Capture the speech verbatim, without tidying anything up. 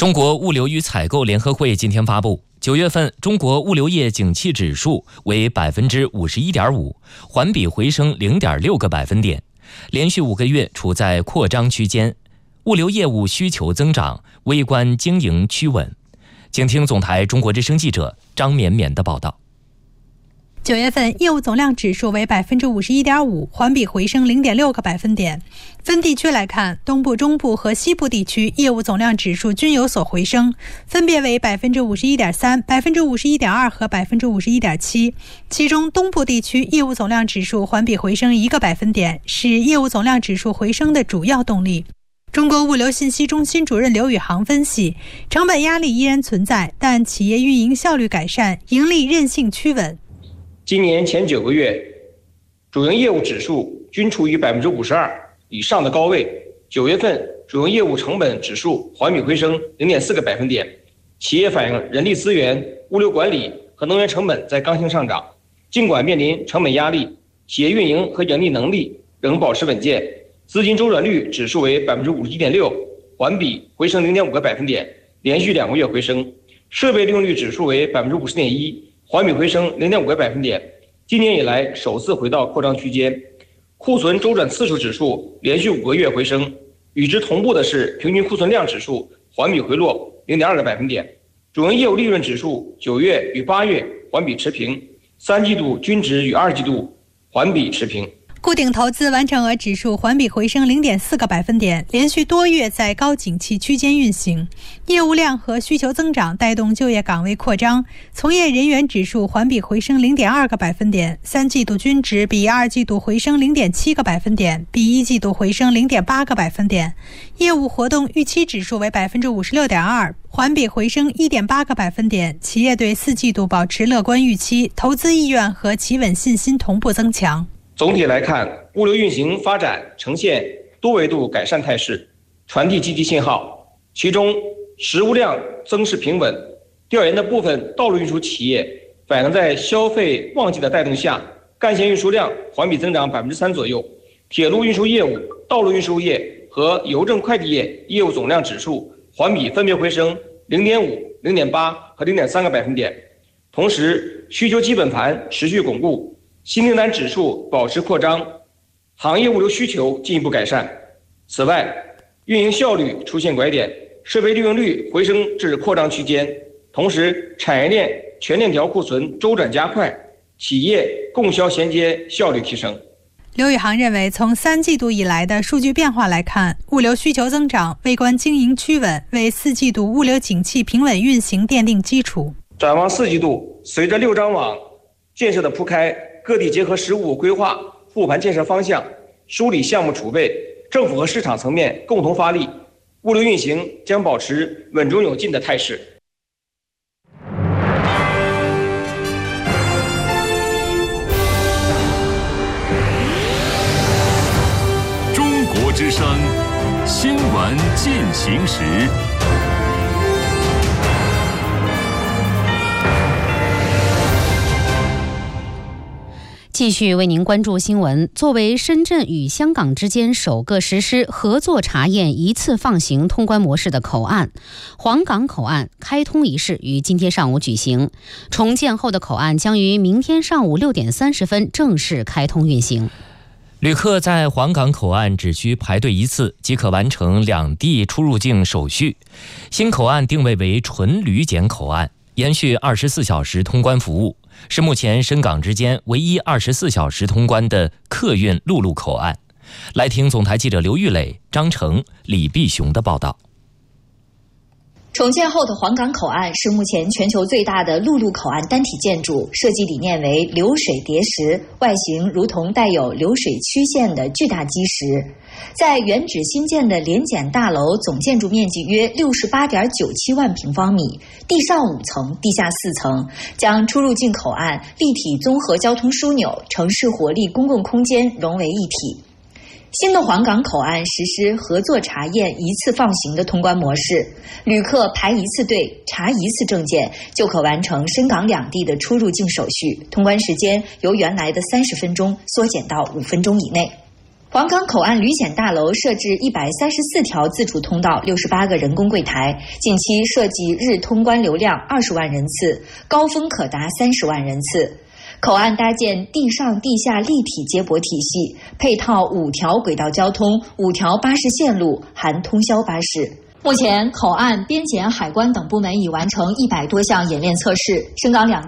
中国物流与采购联合会今天发布，九月份中国物流业景气指数为百分之五十一点五，环比回升零点六个百分点，连续五个月处在扩张区间，物流业务需求增长，微观经营趋稳。请听总台中国之声记者张绵绵的报道。 九月份业务总量指数为百分之五十一点五，环比回升零点六个百分点。分地区来看，东部、中部和西部地区业务总量指数均有所回升，分别为百分之五十一点三、百分之五十一点二和百分之五十一点七。其中，东部地区业务总量指数环比回升一个百分点，是业务总量指数回升的主要动力。中国物流信息中心主任刘宇航分析，成本压力依然存在，但企业运营效率改善，盈利韧性趋稳。 今年前九个月，主营业务指数均处于百分之五十二以上的高位。九月份主营业务成本指数环比回升零点四个百分点。企业反映人力资源、物流管理和能源成本在刚性上涨，尽管面临成本压力，企业运营和盈利能力仍保持稳健。资金周转率指数为百分之五十一点六，环比回升零点五个百分点，连续两个月回升。设备利用率指数为百分之五十点一。环比回升零点五个百分点，今年以来首次回到扩张区间。库存周转次数指数连续五个月回升，与之同步的是平均库存量指数环比回落零点二个百分点。主营业务利润指数九月与八月环比持平，三季度均值与二季度环比持平。 固定投资完成额指数环比回升零点四个百分点，连续多月在高景气区间运行。业务量和需求增长带动就业岗位扩张，从业人员指数环比回升零点二个百分点，三季度均值比二季度回升零点七个百分点，比一季度回升零点八个百分点。业务活动预期指数为百分之五十六点二，环比回升一点八个百分点。企业对四季度保持乐观预期，投资意愿和企稳信心同步增强。 总体来看，物流运行发展呈现多维度改善态势，传递积极信号。其中，实物量增势平稳。调研的部分道路运输企业反映在消费旺季的带动下，干线运输量环比增长百分之三左右。铁路运输业务、道路运输业和邮政快递业业务总量指数环比分别回升零点五、零点八和零点三个百分点。同时，需求基本盘持续巩固。新订单指数保持扩张，行业物流需求进一步改善。此外，运营效率出现拐点，设备利用率回升至扩张区间。同时，产业链全链条库存周转加快，企业供销衔接效率提升。 刘宇航认为，从三季度以来的数据变化来看，物流需求增长，微观经营趋稳，为四季度物流景气平稳运行奠定基础。 展望四季度，随着六张网建设的铺开，各地结合实务规划复盘建设方向，梳理项目储备，政府和市场层面共同发力，物流运行将保持稳中有进的态势。 中国之声新闻进行时。 继续为您关注新闻。作为深圳与香港之间首个实施合作查验一次放行通关模式的口岸，黄岗口岸开通仪式于今天上午举行。重建后的口岸将于明天上午六点三十分正式开通运行。 旅客在黄岗口岸只需排队一次即可完成两地出入境手续。新口岸定位为纯旅检口岸，延续二十四小时通关服务，是目前深港之间唯一二十四小时通关的客运陆路口岸。来听总台记者刘玉磊、张成、李碧雄的报道。 重建后的黄岗口岸是目前全球最大的陆路口岸单体建筑，设计理念为流水叠石，外形如同带有流水曲线的巨大基石。在原址新建的联检大楼总建筑面积约六十八点九七万平方米，地上五层，地下四层，将出入境口岸、立体综合交通枢纽、城市活力公共空间融为一体。新的黄岗口岸实施合作查验一次放行的通关模式，旅客排一次队，查一次证件，就可完成深港两地的出入境手续，通关时间由原来的三十分钟缩减到五分钟以内。 黄岗口岸旅检大楼设置一百三十四条自主通道，六十八个人工柜台，近期涉及日通关流量二十万人次，高峰可达三十万人次。口岸搭建地上地下立体接驳体系，配套五条轨道交通、五条巴士线路，含通宵巴士。目前，口岸、边检、海关等部门已完成一百多项演练测试，深港两